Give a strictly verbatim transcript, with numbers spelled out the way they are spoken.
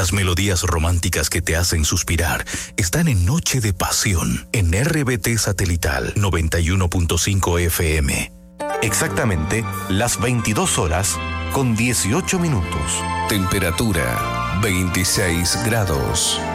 Las melodías románticas que te hacen suspirar están en Noche de Pasión, en R B T Satelital noventa y uno punto cinco F M. Exactamente las veintidós horas con dieciocho minutos. Temperatura veintiséis grados.